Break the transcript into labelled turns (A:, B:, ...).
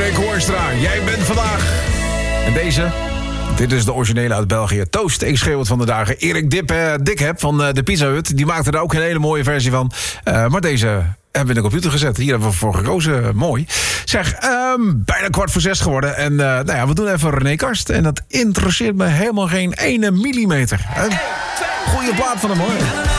A: René Koorstra, jij bent vandaag. En deze, dit is de originele uit België. Toast, ik schreeuw het van de dagen. Erik Dikheb van de Pizza Hut, die maakte er ook een hele mooie versie van. Maar deze hebben we in de computer gezet. Hier hebben we voor gekozen. Mooi. Zeg, bijna 5:15 geworden. En we doen even René Karst. En dat interesseert me helemaal geen ene millimeter. Goeie plaat van hem, hoor.